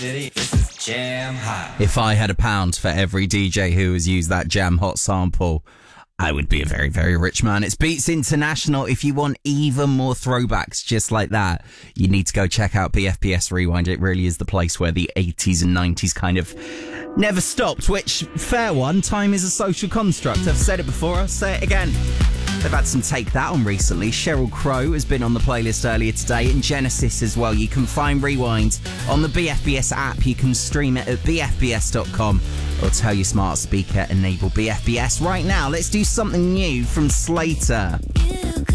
This is Jam Hot. If I had £1 for every DJ who has used that Jam Hot sample, I would be a very, very rich man. It's Beats International. If you want even more throwbacks just like that, you need to go check out BFBS Rewind. It really is the place where the 80s and 90s kind of never stopped, which, fair one, time is a social construct. I've said it before, I'll say it again. They've had some Take That on recently. Sheryl Crow has been on the playlist earlier today, and Genesis as well. You can find Rewind on the BFBS app. You can stream it at bfbs.com or tell your smart speaker enable BFBS. Right now, let's do something new from Slater. Yeah.